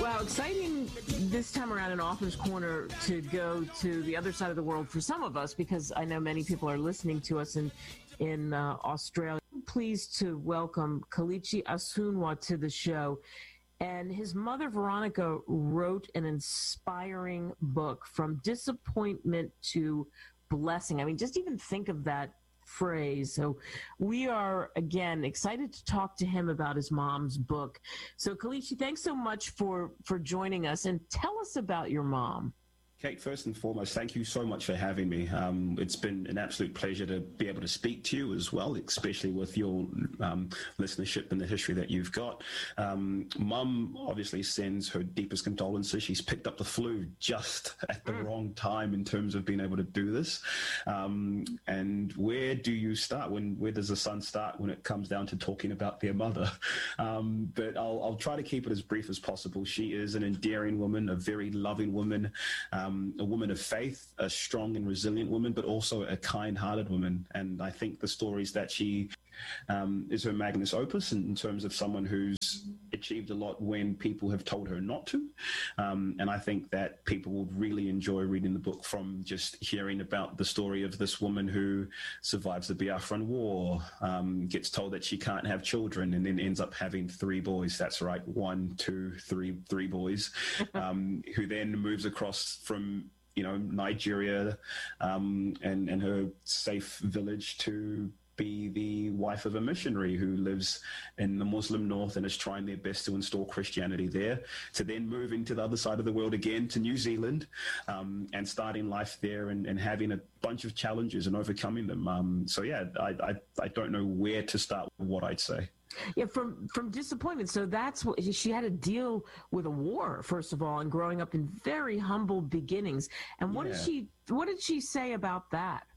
Wow, exciting this time around in Author's Corner to go to the other side of the world for some of us, because I know many people are listening to us in Australia. I'm pleased to welcome Kelechi Asunwa to the show. And his mother, Veronica, wrote an inspiring book, From Disappointment to Blessing. I mean, just even think of that phrase. So we are, again, excited to talk to him about his mom's book. So Kelechi, thanks so much for joining us, and tell us about your mom. Kate, first and foremost, thank you so much for having me. It's been an absolute pleasure to be able to speak to you as well, especially with your listenership and the history that you've got. Mum obviously sends her deepest condolences. She's picked up the flu just at the wrong time in terms of being able to do this. And where do you start? Where does the son start when it comes down to talking about their mother? But I'll try to keep it as brief as possible. She is an endearing woman, a very loving woman, a woman of faith, a strong and resilient woman, but also a kind-hearted woman. And I think the stories that she is her magnus opus in terms of someone who's achieved a lot when people have told her not to. And I think that people will really enjoy reading the book from just hearing about the story of this woman who survives the Biafran War, gets told that she can't have children, and then ends up having 3 boys. That's right, 1, 2, 3 boys, who then moves across from Nigeria and her safe village to be the wife of a missionary who lives in the Muslim North and is trying their best to install Christianity there, to then move into the other side of the world again to New Zealand, and starting life there and having a bunch of challenges and overcoming them. So yeah, I don't know where to start with what I'd say. Yeah, from disappointment. So that's what she had to deal with, a war, first of all, and growing up in very humble beginnings. And what did she say about that?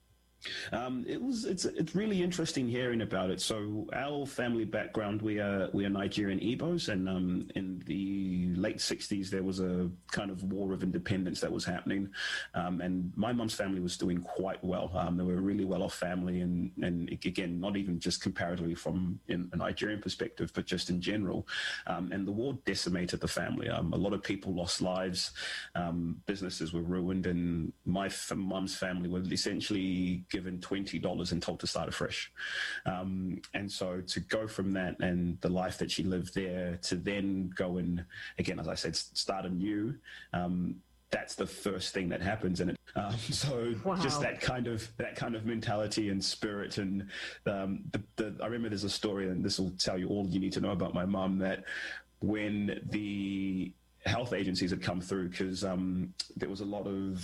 It's really interesting hearing about it. So our family background, we are Nigerian Igbos, and in the late 60s there was a kind of war of independence that was happening, and my mum's family was doing quite well. They were a really well-off family, and again, not even just comparatively from a Nigerian perspective, but just in general. And the war decimated the family. A lot of people lost lives, businesses were ruined, and my mum's family were essentially given $20 and told to start afresh. And so to go from that and the life that she lived there to then go and, again, as I said, start anew, that's the first thing that happens. And just that kind of mentality and spirit. And I remember there's a story, and this will tell you all you need to know about my mum, that when the health agencies had come through, because there was a lot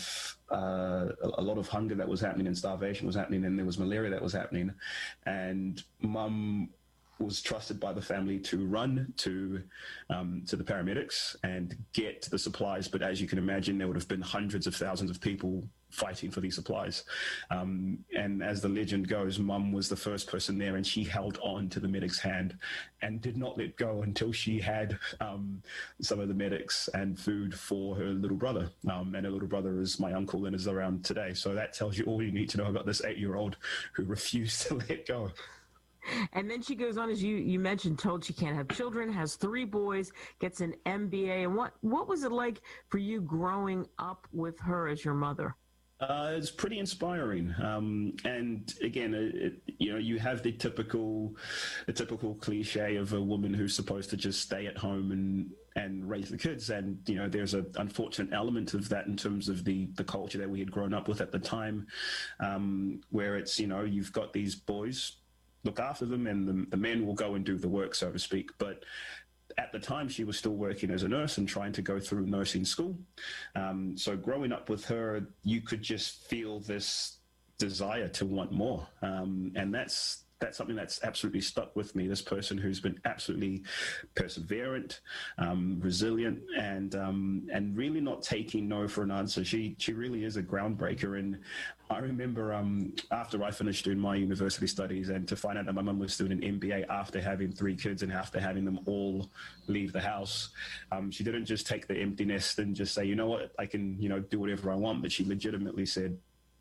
of hunger that was happening and starvation was happening, and there was malaria that was happening, and Mum was trusted by the family to run to the paramedics and get the supplies. But as you can imagine, there would have been hundreds of thousands of people fighting for these supplies. And as the legend goes, Mum was the first person there, and she held on to the medic's hand and did not let go until she had some of the medics and food for her little brother. And her little brother is my uncle and is around today. So that tells you all you need to know about this 8-year-old who refused to let go. And then she goes on, as you mentioned, told she can't have children, has 3 boys, gets an MBA. And what was it like for you growing up with her as your mother? It's pretty inspiring. And again, you have the typical cliche of a woman who's supposed to just stay at home and raise the kids. And, there's an unfortunate element of that in terms of the culture that we had grown up with at the time, where it's, you've got these boys, look after them, and the men will go and do the work, so to speak. But at the time, she was still working as a nurse and trying to go through nursing school. So growing up with her, you could just feel this desire to want more. And that's something that's absolutely stuck with me. This person who's been absolutely perseverant, resilient, and really not taking no for an answer. She really is a groundbreaker. And I remember after I finished doing my university studies, and to find out that my mum was doing an MBA after having 3 kids and after having them all leave the house, she didn't just take the empty nest and just say, you know what, I can do whatever I want, but she legitimately said,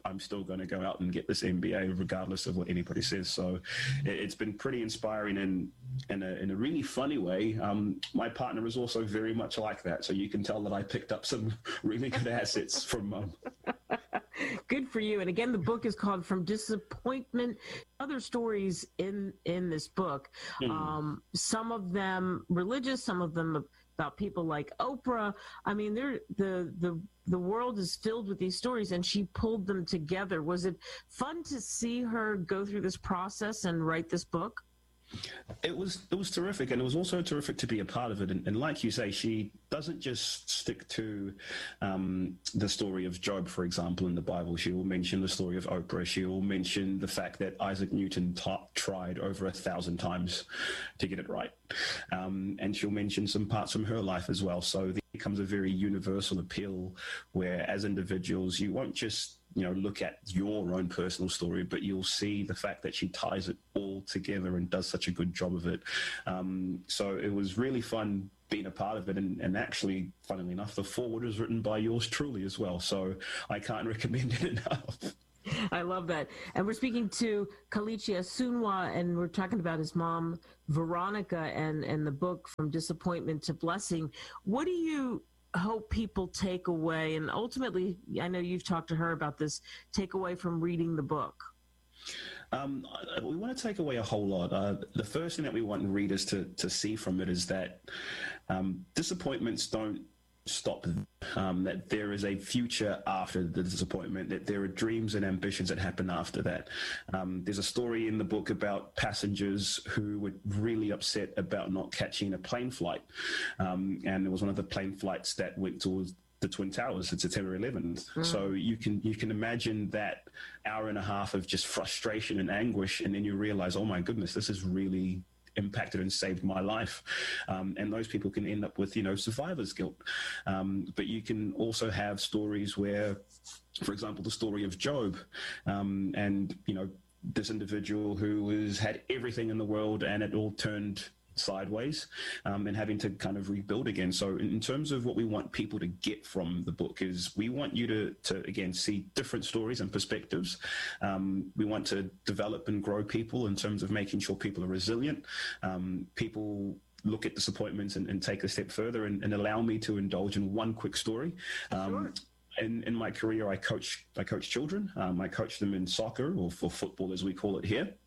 I'm still going to go out and get this MBA regardless of what anybody says. So it's been pretty inspiring in a really funny way. My partner is also very much like that. So you can tell that I picked up some really good assets from Mum. Good for you. And again, the book is called From Disappointment. Other stories in this book, some of them religious, some of them about people like Oprah. I mean, the world is filled with these stories, and she pulled them together. Was it fun to see her go through this process and write this book? It was terrific, and it was also terrific to be a part of it. And like you say, she doesn't just stick to the story of Job, for example, in the Bible. She will mention the story of Oprah. She will mention the fact that Isaac Newton tried over 1,000 times to get it right. And she'll mention some parts from her life as well. So there becomes a very universal appeal where, as individuals, you won't just look at your own personal story, but you'll see the fact that she ties it all together and does such a good job of it. So it was really fun being a part of it, and actually, funnily enough, the foreword was written by yours truly as well. So I can't recommend it enough. I love that. And we're speaking to Kelechi Asunwa, and we're talking about his mom, Veronica, and the book From Disappointment to Blessing. What do you hope people take away, and ultimately, I know you've talked to her about this, take away from reading the book? We want to take away a whole lot. The first thing that we want readers to see from it is that disappointments don't stop, that there is a future after the disappointment, that there are dreams and ambitions that happen after that. There's a story in the book about passengers who were really upset about not catching a plane flight, and it was one of the plane flights that went towards the Twin Towers. It's September 11th. So you can imagine that hour and a half of just frustration and anguish, and then you realize, oh my goodness, this has really impacted and saved my life. And those people can end up with, survivor's guilt. But you can also have stories where, for example, the story of Job, and, this individual who had everything in the world and it all turned sideways, and having to kind of rebuild again. So in terms of what we want people to get from the book is we want you to again, see different stories and perspectives. We want to develop and grow people in terms of making sure people are resilient. People look at disappointments and take a step further, and allow me to indulge in one quick story. Sure. In my career, I coach children. I coach them in soccer, or for football as we call it here.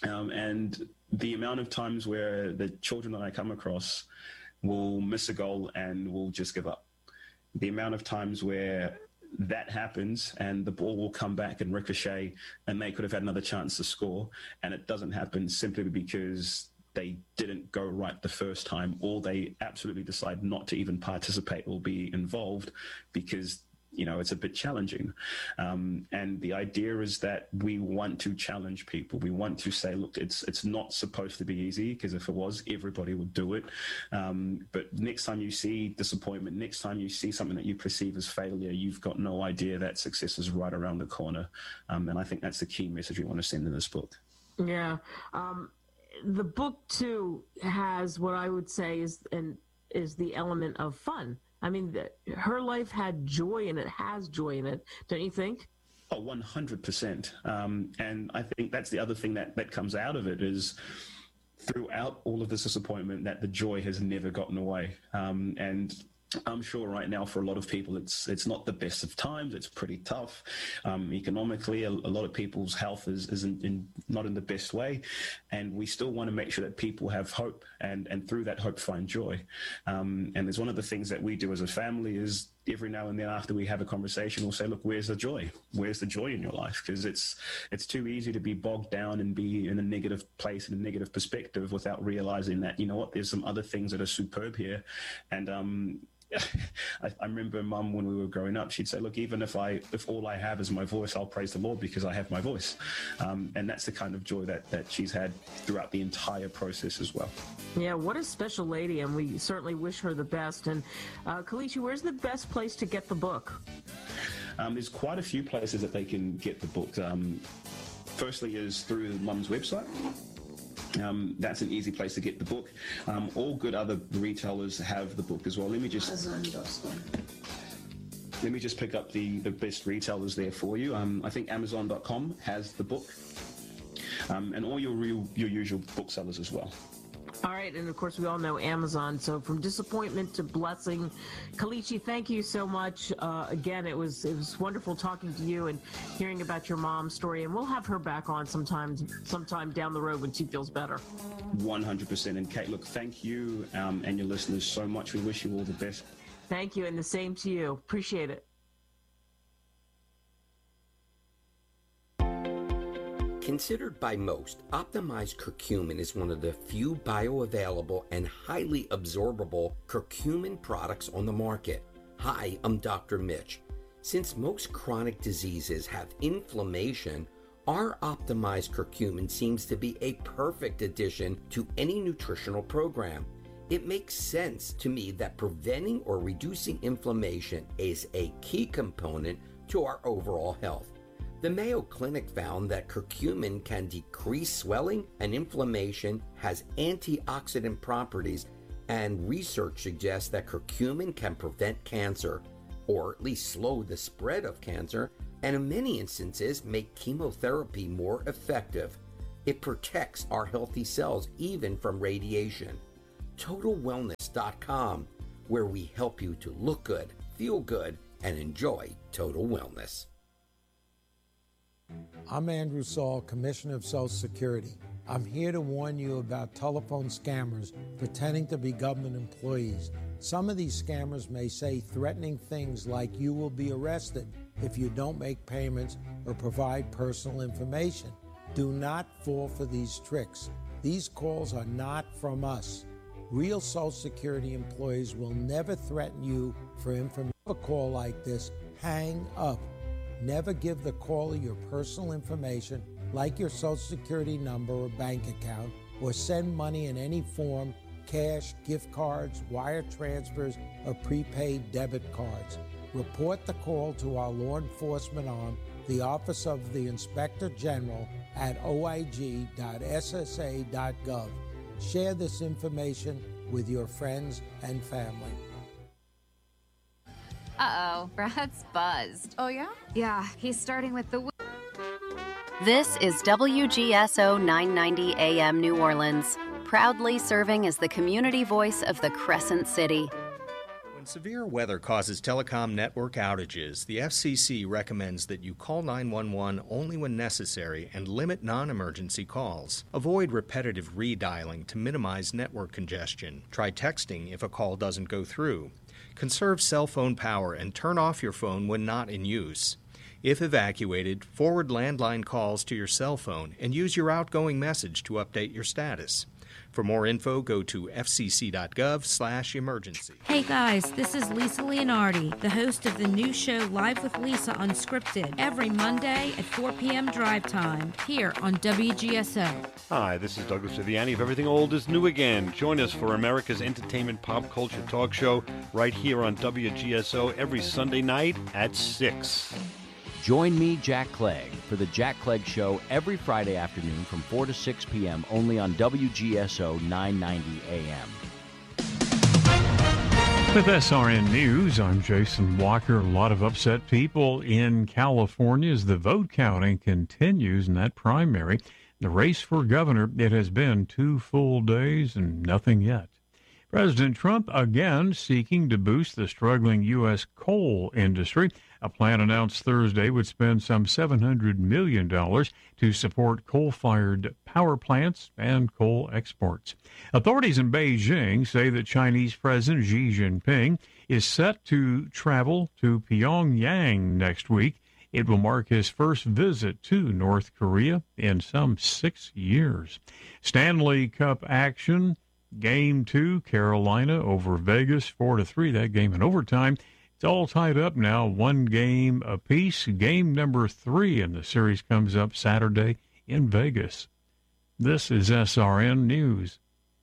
And the amount of times where the children that I come across will miss a goal and will just give up. The amount of times where that happens and the ball will come back and ricochet and they could have had another chance to score, and it doesn't happen simply because they didn't go right the first time, or they absolutely decide not to even participate or be involved because it's a bit challenging. And the idea is that we want to challenge people. We want to say, look, it's not supposed to be easy, because if it was, everybody would do it. But next time you see disappointment, next time you see something that you perceive as failure, you've got no idea that success is right around the corner. And I think that's the key message we want to send in this book. Yeah. The book, too, has what I would say is the element of fun. I mean, her life had joy in it, has joy in it, don't you think? Oh, 100%. And I think that's the other thing that comes out of it is, throughout all of this disappointment, that the joy has never gotten away. And I'm sure right now for a lot of people, it's not the best of times. It's pretty tough. Economically, a lot of people's health is not in the best way. And we still want to make sure that people have hope, and through that hope find joy. And there's one of the things that we do as a family is, every now and then after we have a conversation, we'll say, look, where's the joy? Where's the joy in your life? Because it's too easy to be bogged down and be in a negative place and a negative perspective without realizing that, there's some other things that are superb here. And I remember Mum, when we were growing up, she'd say, look, even if all I have is my voice, I'll praise the Lord because I have my voice. And that's the kind of joy that she's had throughout the entire process as well. Yeah, what a special lady, and we certainly wish her the best. And Kelechi, where's the best place to get the book? There's quite a few places that they can get the book. Firstly is through Mum's website. That's an easy place to get the book. All good other retailers have the book as well. Let me just... let me just pick up the best retailers there for you. I think Amazon.com has the book, and all your usual booksellers as well. All right, and of course we all know Amazon. So from disappointment to blessing, Kelechi, thank you so much. Again, it was wonderful talking to you and hearing about your mom's story. And we'll have her back on sometime down the road when she feels better. 100%. And Kate, look, thank you and your listeners so much. We wish you all the best. Thank you, and the same to you. Appreciate it. Considered by most, optimized curcumin is one of the few bioavailable and highly absorbable curcumin products on the market. Hi, I'm Dr. Mitch. Since most chronic diseases have inflammation, our optimized curcumin seems to be a perfect addition to any nutritional program. It makes sense to me that preventing or reducing inflammation is a key component to our overall health. The Mayo Clinic found that curcumin can decrease swelling and inflammation, has antioxidant properties, and research suggests that curcumin can prevent cancer, or at least slow the spread of cancer, and in many instances make chemotherapy more effective. It protects our healthy cells even from radiation. TotalWellness.com, where we help you to look good, feel good, and enjoy total wellness. I'm Andrew Saul, Commissioner of Social Security. I'm here to warn you about telephone scammers pretending to be government employees. Some of these scammers may say threatening things like you will be arrested if you don't make payments or provide personal information. Do not fall for these tricks. These calls are not from us. Real Social Security employees will never threaten you for information. A call like this, hang up. Never give the caller your personal information, like your Social Security number or bank account, or send money in any form, cash, gift cards, wire transfers, or prepaid debit cards. Report the call to our law enforcement arm, the Office of the Inspector General, at oig.ssa.gov. Share this information with your friends and family. Uh-oh, Brad's buzzed. Oh, yeah? Yeah, he's starting with the... This is WGSO 990 AM New Orleans, proudly serving as the community voice of the Crescent City. When severe weather causes telecom network outages, the FCC recommends that you call 911 only when necessary and limit non-emergency calls. Avoid repetitive redialing to minimize network congestion. Try texting if a call doesn't go through. Conserve cell phone power and turn off your phone when not in use. If evacuated, forward landline calls to your cell phone and use your outgoing message to update your status. For more info, go to fcc.gov/emergency. Hey guys, this is Lisa Leonardi, the host of the new show Live with Lisa Unscripted, every Monday at 4 p.m. drive time, here on WGSO. Hi, this is Douglas Viviani of Everything Old is New Again. Join us for America's entertainment pop culture talk show right here on WGSO every Sunday night at 6. Join me, Jack Clegg, for the Jack Clegg Show every Friday afternoon from 4 to 6 p.m. only on WGSO 990 AM. With SRN News, I'm Jason Walker. A lot of upset people in California as the vote counting continues in that primary. The race for governor, it has been 2 full days and nothing yet. President Trump again seeking to boost the struggling U.S. coal industry. A plan announced Thursday would spend some $700 million to support coal-fired power plants and coal exports. Authorities in Beijing say that Chinese President Xi Jinping is set to travel to Pyongyang next week. It will mark his first visit to North Korea in some 6 years. Stanley Cup action. Game 2, Carolina over Vegas, 4-3. That game in overtime. It's all tied up now, 1 game apiece. Game number 3 in the series comes up Saturday in Vegas. This is SRN News.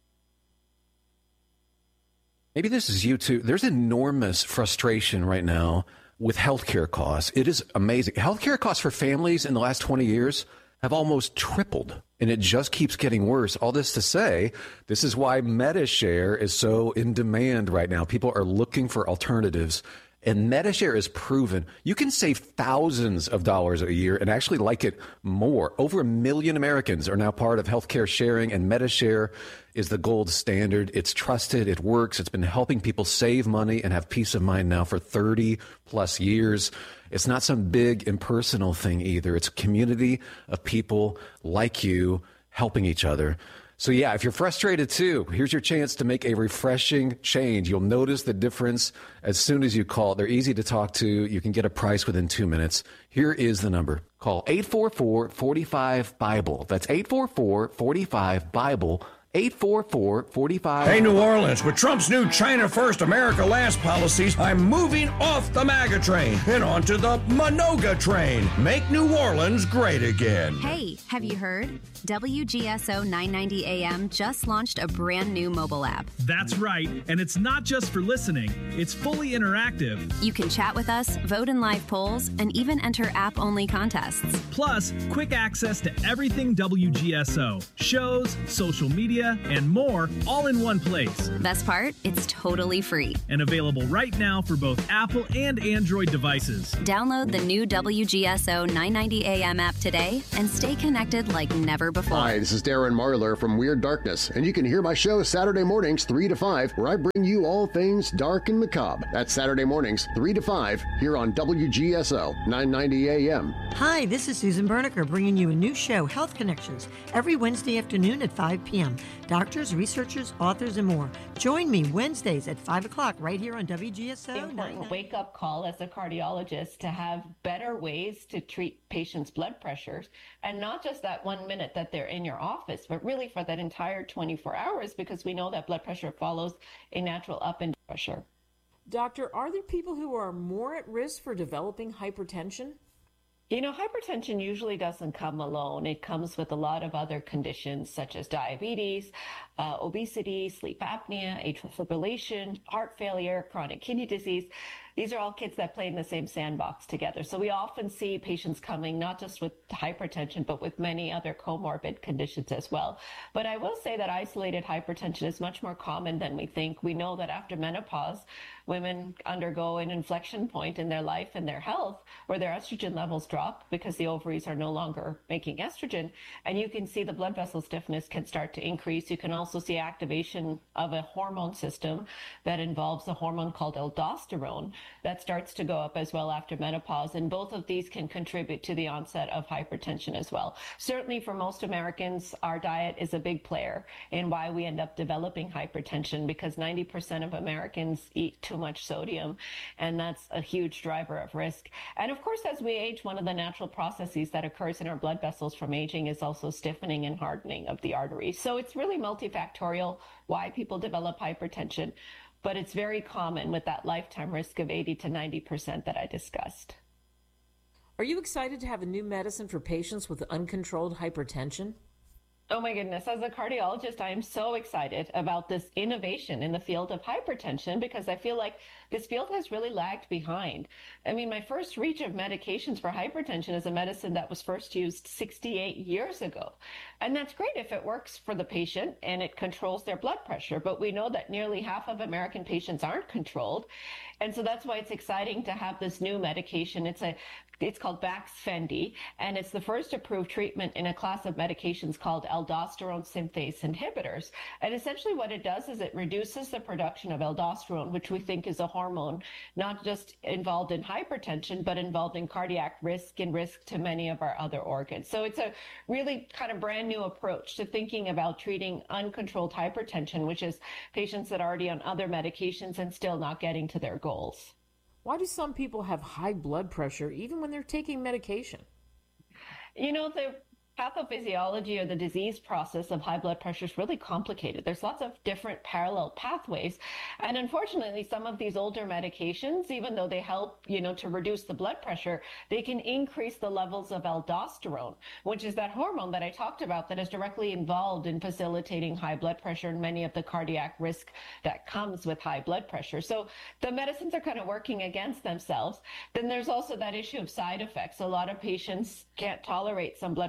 Maybe this is you too. There's enormous frustration right now with healthcare costs. It is amazing. Healthcare costs for families in the last 20 years have almost tripled, and it just keeps getting worse. All this to say, this is why MediShare is so in demand right now. People are looking for alternatives, And Medishare is proven you can save thousands of dollars a year and actually like it more. Over 1 million Americans are now part of healthcare sharing, and Medishare is the gold standard. It's trusted. It works. It's been helping people save money and have peace of mind now for 30 plus years. It's not some big impersonal thing either. It's a community of people like you helping each other. So yeah, if you're frustrated too, here's your chance to make a refreshing change. You'll notice the difference as soon as you call. They're easy to talk to. You can get a price within 2 minutes. Here is the number. Call 844-45-BIBLE. That's 844-45-BIBLE. 844-45. Hey, New Orleans, with Trump's new China First, America Last policies, I'm moving off the MAGA train and onto the Manoga train. Make New Orleans great again. Hey, have you heard? WGSO 990 AM just launched a brand new mobile app. That's right, and it's not just for listening. It's fully interactive. You can chat with us, vote in live polls, and even enter app-only contests. Plus, quick access to everything WGSO. Shows, social media, and more, all in one place. Best part? It's totally free. And available right now for both Apple and Android devices. Download the new WGSO 990 AM app today and stay connected like never before. Hi, this is Darren Marlar from Weird Darkness, and you can hear my show Saturday mornings 3 to 5, where I bring you all things dark and macabre. That's Saturday mornings 3 to 5 here on WGSO 990 AM. Hi, this is Susan Berniker bringing you a new show, Health Connections, every Wednesday afternoon at 5 p.m. Doctors, researchers, authors, and more. Join me Wednesdays at 5 o'clock right here on WGSO. Important wake-up call as a cardiologist to have better ways to treat patients' blood pressures, and not just that 1 minute that they're in your office, but really for that entire 24 hours, because we know that blood pressure follows a natural up and down pressure. Doctor, are there people who are more at risk for developing hypertension? You know, hypertension usually doesn't come alone. It comes with a lot of other conditions such as diabetes, obesity, sleep apnea, atrial fibrillation, heart failure, chronic kidney disease. These are all kids that play in the same sandbox together. So we often see patients coming not just with hypertension, but with many other comorbid conditions as well. But I will say that isolated hypertension is much more common than we think. We know that after menopause, women undergo an inflection point in their life and their health where their estrogen levels drop because the ovaries are no longer making estrogen. And you can see the blood vessel stiffness can start to increase. You can also see activation of a hormone system that involves a hormone called aldosterone that starts to go up as well after menopause. And both of these can contribute to the onset of hypertension as well. Certainly for most Americans, our diet is a big player in why we end up developing hypertension, because 90% of Americans eat too much sodium, and that's a huge driver of risk. And of course, as we age, one of the natural processes that occurs in our blood vessels from aging is also stiffening and hardening of the arteries. So it's really multifactorial why people develop hypertension, but it's very common with that lifetime risk of 80 to 90% that I discussed. Are you excited to have a new medicine for patients with uncontrolled hypertension? Oh my goodness, as a cardiologist, I am so excited about this innovation in the field of hypertension, because I feel like this field has really lagged behind. I mean, my first reach of medications for hypertension is a medicine that was first used 68 years ago. And that's great if it works for the patient and it controls their blood pressure. But we know that nearly half of American patients aren't controlled. And so that's why it's exciting to have this new medication. It's called Baxfendy, and it's the first approved treatment in a class of medications called aldosterone synthase inhibitors. And essentially what it does is it reduces the production of aldosterone, which we think is a hormone not just involved in hypertension, but involved in cardiac risk and risk to many of our other organs. So it's a really kind of brand new approach to thinking about treating uncontrolled hypertension, which is patients that are already on other medications and still not getting to their goals. Why do some people have high blood pressure even when they're taking medication? You know, the pathophysiology or the disease process of high blood pressure is really complicated. There's lots of different parallel pathways. And unfortunately, some of these older medications, even though they help, to reduce the blood pressure, they can increase the levels of aldosterone, which is that hormone that I talked about that is directly involved in facilitating high blood pressure and many of the cardiac risk that comes with high blood pressure. So the medicines are kind of working against themselves. Then there's also that issue of side effects. A lot of patients can't tolerate some blood pressure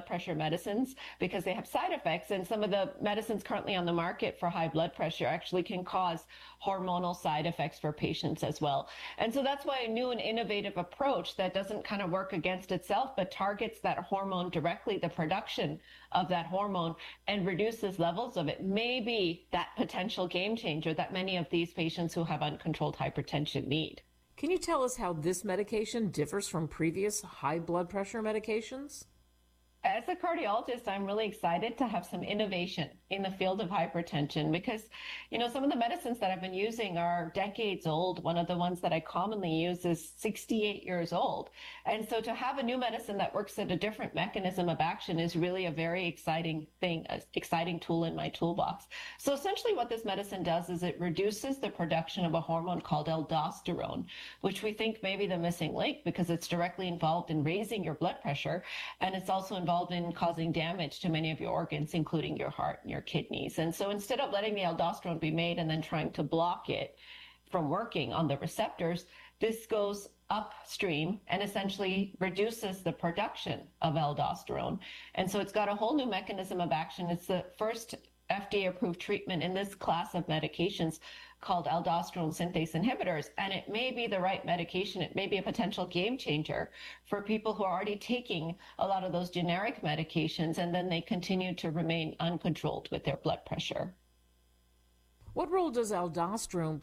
medicines because they have side effects. And some of the medicines currently on the market for high blood pressure actually can cause hormonal side effects for patients as well. And so that's why a new and innovative approach that doesn't kind of work against itself, but targets that hormone directly, the production of that hormone, and reduces levels of it, may be that potential game changer that many of these patients who have uncontrolled hypertension need. Can you tell us how this medication differs from previous high blood pressure medications? As a cardiologist, I'm really excited to have some innovation in the field of hypertension because, some of the medicines that I've been using are decades old. One of the ones that I commonly use is 68 years old. And so to have a new medicine that works at a different mechanism of action is really a very exciting thing, an exciting tool in my toolbox. So essentially what this medicine does is it reduces the production of a hormone called aldosterone, which we think may be the missing link because it's directly involved in raising your blood pressure, and it's also involved in causing damage to many of your organs, including your heart and your kidneys. And so instead of letting the aldosterone be made and then trying to block it from working on the receptors, this goes upstream and essentially reduces the production of aldosterone. And so it's got a whole new mechanism of action. It's the first FDA-approved treatment in this class of medications called aldosterone synthase inhibitors, and it may be the right medication. It may be a potential game changer for people who are already taking a lot of those generic medications, and then they continue to remain uncontrolled with their blood pressure. What role does aldosterone